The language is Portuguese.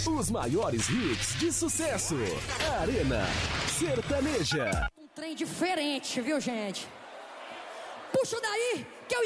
Os maiores hits de sucesso. Arena Sertaneja. Um trem diferente, viu, gente? Puxa daí, que eu